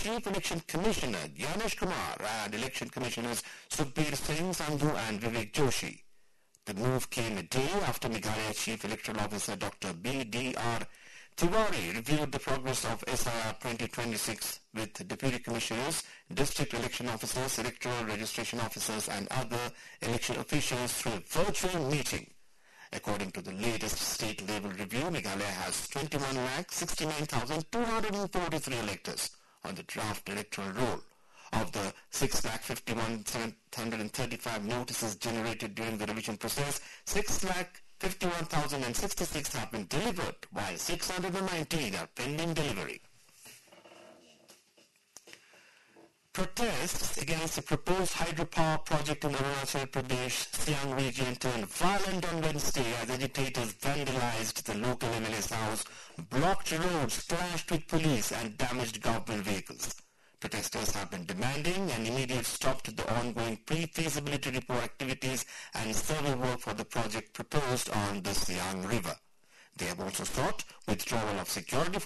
Chief Election Commissioner Gyanesh Kumar and Election Commissioners Sukhbir Singh, Sandhu and Vivek Joshi. The move came a day after Meghalaya Chief Electoral Officer Dr. B.D.R. Tiwari reviewed the progress of SIR 2026 with Deputy Commissioners, District Election Officers, Electoral Registration Officers and other election officials through a virtual meeting. According to the latest state-level review, Meghalaya has 21,69,243 electors on the draft electoral roll. Of the 6,51,735 notices generated during the revision process, 6,51,066 have been delivered, while 619 are pending delivery. Protests against the proposed hydropower project in Arunachal Pradesh, Siang region turned violent on Wednesday as agitators vandalized the local MLA's house, blocked roads, clashed with police and damaged government vehicles. Protesters have been demanding an immediate stop to the ongoing pre-feasibility report activities and survey work for the project proposed on the Siang River. They have also sought withdrawal of security